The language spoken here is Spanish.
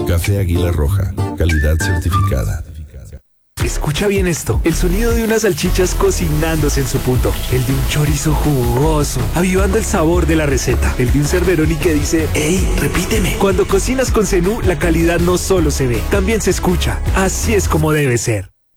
Café Águila Roja, calidad certificada. Escucha bien esto, el sonido de unas salchichas cocinándose en su punto, el de un chorizo jugoso, avivando el sabor de la receta, el de un cerveroni que dice, ¡ey, repíteme! Cuando cocinas con Zenú, la calidad no solo se ve, también se escucha. Así es como debe ser.